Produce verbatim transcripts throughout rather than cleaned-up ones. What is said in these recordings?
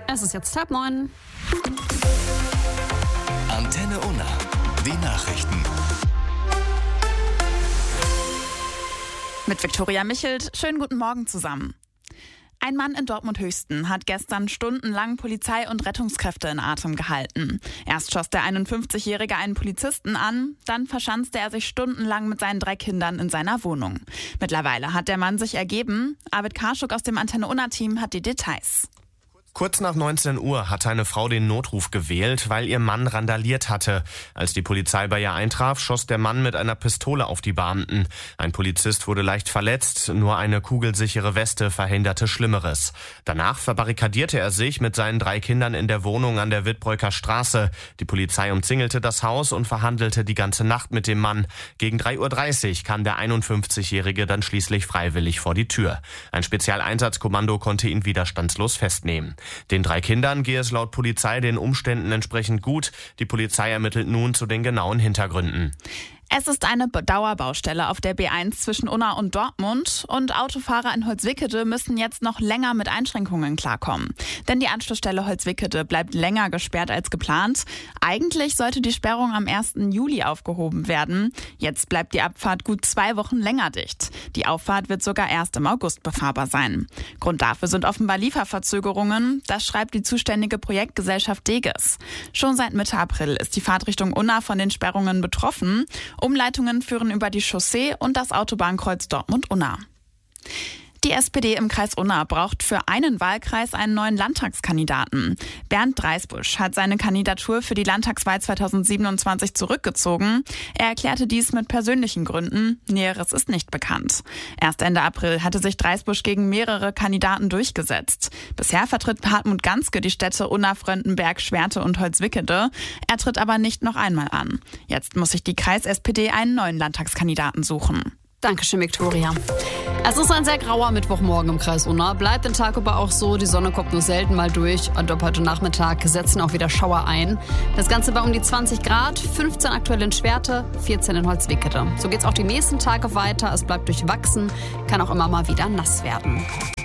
Es ist jetzt halb neun. Antenne Unna, die Nachrichten. Mit Viktoria Michelt, schönen guten Morgen zusammen. Ein Mann in Dortmund-Höchsten hat gestern stundenlang Polizei und Rettungskräfte in Atem gehalten. Erst schoss der einundfünfzigjährige einen Polizisten an, dann verschanzte er sich stundenlang mit seinen drei Kindern in seiner Wohnung. Mittlerweile hat der Mann sich ergeben. Arvid Karschuk aus dem Antenne Unna-Team hat die Details. Kurz nach neunzehn Uhr hatte eine Frau den Notruf gewählt, weil ihr Mann randaliert hatte. Als die Polizei bei ihr eintraf, schoss der Mann mit einer Pistole auf die Beamten. Ein Polizist wurde leicht verletzt, nur eine kugelsichere Weste verhinderte Schlimmeres. Danach verbarrikadierte er sich mit seinen drei Kindern in der Wohnung an der Wittbreuker Straße. Die Polizei umzingelte das Haus und verhandelte die ganze Nacht mit dem Mann. Gegen drei Uhr dreißig kam der einundfünfzigjährige dann schließlich freiwillig vor die Tür. Ein Spezialeinsatzkommando konnte ihn widerstandslos festnehmen. Den drei Kindern gehe es laut Polizei den Umständen entsprechend gut. Die Polizei ermittelt nun zu den genauen Hintergründen. Es ist eine Dauerbaustelle auf der B eins zwischen Unna und Dortmund und Autofahrer in Holzwickede müssen jetzt noch länger mit Einschränkungen klarkommen. Denn die Anschlussstelle Holzwickede bleibt länger gesperrt als geplant. Eigentlich sollte die Sperrung am ersten Juli aufgehoben werden. Jetzt bleibt die Abfahrt gut zwei Wochen länger dicht. Die Auffahrt wird sogar erst im August befahrbar sein. Grund dafür sind offenbar Lieferverzögerungen. Das schreibt die zuständige Projektgesellschaft Deges. Schon seit Mitte April ist die Fahrtrichtung Unna von den Sperrungen betroffen. Umleitungen führen über die Chaussee und das Autobahnkreuz Dortmund-Unna. Die S P D im Kreis Unna braucht für einen Wahlkreis einen neuen Landtagskandidaten. Bernd Dreisbusch hat seine Kandidatur für die Landtagswahl zweitausendsiebenundzwanzig zurückgezogen. Er erklärte dies mit persönlichen Gründen. Näheres ist nicht bekannt. Erst Ende April hatte sich Dreisbusch gegen mehrere Kandidaten durchgesetzt. Bisher vertritt Hartmut Ganske die Städte Unna, Fröndenberg, Schwerte und Holzwickede. Er tritt aber nicht noch einmal an. Jetzt muss sich die Kreis-S P D einen neuen Landtagskandidaten suchen. Dankeschön, Viktoria. Es ist ein sehr grauer Mittwochmorgen im Kreis Unna. Bleibt den Tag über auch so. Die Sonne kommt nur selten mal durch. Und ab heute Nachmittag setzen auch wieder Schauer ein. Das Ganze bei um die zwanzig Grad, fünfzehn aktuell in Schwerte, vierzehn in Holzwickede. So geht's auch die nächsten Tage weiter. Es bleibt durchwachsen, kann auch immer mal wieder nass werden.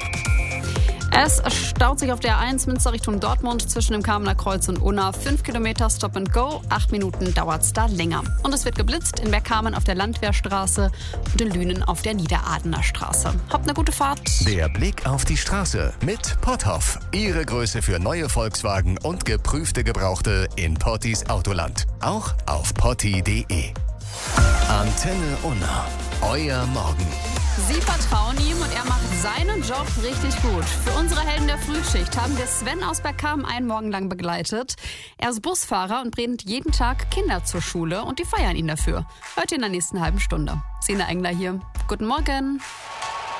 Es staut sich auf der A eins Münster Richtung Dortmund zwischen dem Kamener Kreuz und Unna. Fünf Kilometer Stop and Go, acht Minuten dauert's da länger. Und es wird geblitzt in Bergkamen auf der Landwehrstraße und in Lünen auf der Niederadener Straße. Habt eine gute Fahrt. Der Blick auf die Straße mit Potthoff. Ihre Größe für neue Volkswagen und geprüfte Gebrauchte in Pottis Autoland. Auch auf potti punkt de. Antenne Unna. Euer Morgen. Sie vertrauen ihm und er macht seinen Job richtig gut. Für unsere Helden der Frühschicht haben wir Sven aus Bergkamen einen Morgen lang begleitet. Er ist Busfahrer und bringt jeden Tag Kinder zur Schule und die feiern ihn dafür. Heute in der nächsten halben Stunde. Sina Engler hier. Guten Morgen.